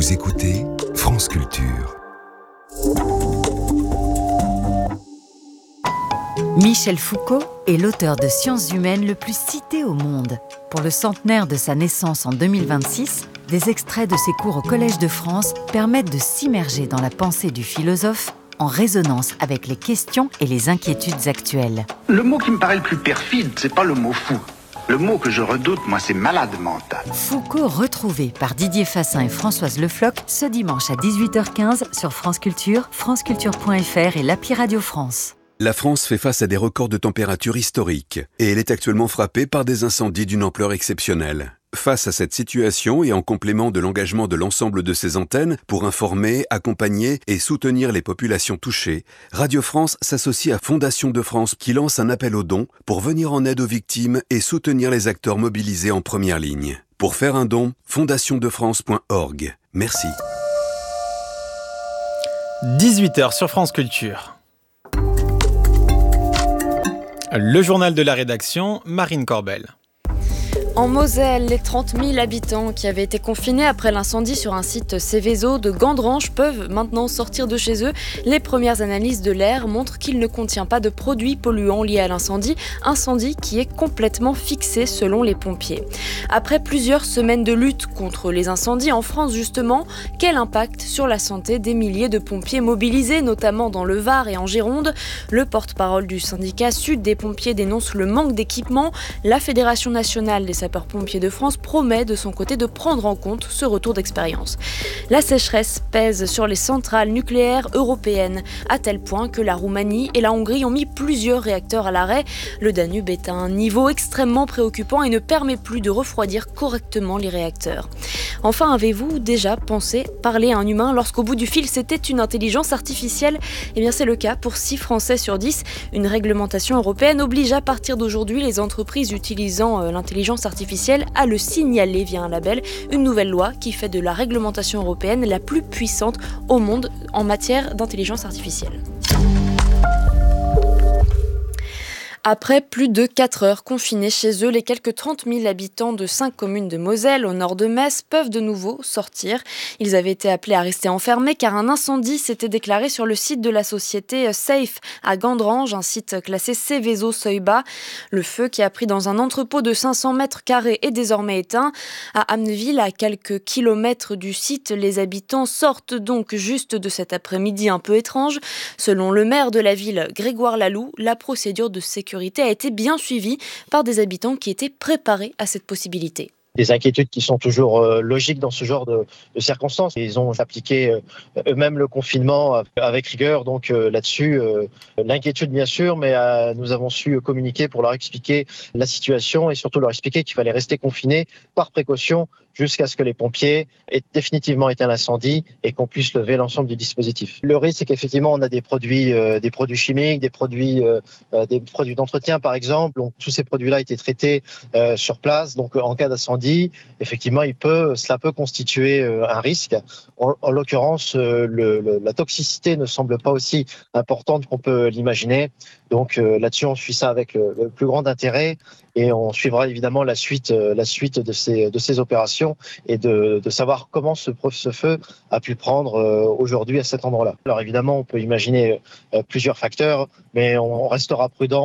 Vous écoutez France Culture. Michel Foucault est l'auteur de sciences humaines le plus cité au monde. Pour le centenaire de sa naissance en 2026, des extraits de ses cours au Collège de France permettent de s'immerger dans la pensée du philosophe en résonance avec les questions et les inquiétudes actuelles. Le mot qui me paraît le plus perfide, c'est pas le mot fou. Le mot que je redoute, moi, c'est malade mental. Foucault retrouvé par Didier Fassin et Françoise Le Floch ce dimanche à 18h15 sur France Culture, franceculture.fr et l'appli Radio France. La France fait face à des records de température historiques et elle est actuellement frappée par des incendies d'une ampleur exceptionnelle. Face à cette situation et en complément de l'engagement de l'ensemble de ses antennes pour informer, accompagner et soutenir les populations touchées, Radio France s'associe à Fondation de France qui lance un appel aux dons pour venir en aide aux victimes et soutenir les acteurs mobilisés en première ligne. Pour faire un don, fondationdefrance.org. Merci. 18h sur France Culture. Le journal de la rédaction, Marine Corbel. En Moselle, les 30 000 habitants qui avaient été confinés après l'incendie sur un site Céveso de Gandrange peuvent maintenant sortir de chez eux. Les premières analyses de l'air montrent qu'il ne contient pas de produits polluants liés à l'incendie, incendie qui est complètement fixé selon les pompiers. Après plusieurs semaines de lutte contre les incendies en France justement, quel impact sur la santé des milliers de pompiers mobilisés, notamment dans le Var et en Gironde? Le porte-parole du syndicat Sud des pompiers dénonce le manque d'équipement. La Fédération nationale des sapeurs-pompiers de France promet de son côté de prendre en compte ce retour d'expérience. La sécheresse pèse sur les centrales nucléaires européennes, à tel point que la Roumanie et la Hongrie ont mis plusieurs réacteurs à l'arrêt. Le Danube est à un niveau extrêmement préoccupant et ne permet plus de refroidir correctement les réacteurs. Enfin, avez-vous déjà pensé parler à un humain lorsqu'au bout du fil c'était une intelligence artificielle? Eh bien c'est le cas pour 6 Français sur 10. Une réglementation européenne oblige à partir d'aujourd'hui les entreprises utilisant l'intelligence artificielle à le signaler via un label, une nouvelle loi qui fait de la réglementation européenne la plus puissante au monde en matière d'intelligence artificielle. Après plus de 4 heures confinés chez eux, les quelques 30 000 habitants de 5 communes de Moselle, au nord de Metz, peuvent de nouveau sortir. Ils avaient été appelés à rester enfermés car un incendie s'était déclaré sur le site de la société Safe à Gandrange, un site classé Céveso seuil bas. Le feu qui a pris dans un entrepôt de 500 mètres carrés est désormais éteint. À Amneville, à quelques kilomètres du site, les habitants sortent donc juste de cet après-midi un peu étrange. Selon le maire de la ville, Grégoire Laloux, la procédure de sécurité a été bien suivie par des habitants qui étaient préparés à cette possibilité. Des inquiétudes qui sont toujours logiques dans ce genre de circonstances. Ils ont appliqué eux-mêmes le confinement avec rigueur, donc là-dessus, l'inquiétude bien sûr, mais nous avons su communiquer pour leur expliquer la situation et surtout leur expliquer qu'il fallait rester confinés par précaution jusqu'à ce que les pompiers aient définitivement éteint l'incendie et qu'on puisse lever l'ensemble du dispositif. Le risque, c'est qu'effectivement, on a des produits chimiques, des produits d'entretien par exemple. Donc, tous ces produits-là étaient traités sur place. Donc, en cas d'incendie, effectivement, cela peut constituer un risque. En l'occurrence, la toxicité ne semble pas aussi importante qu'on peut l'imaginer. Donc, là-dessus, on suit ça avec le plus grand intérêt et on suivra évidemment la suite de ces opérations et de savoir comment ce feu a pu prendre aujourd'hui à cet endroit-là. Alors évidemment, on peut imaginer plusieurs facteurs, mais on restera prudent.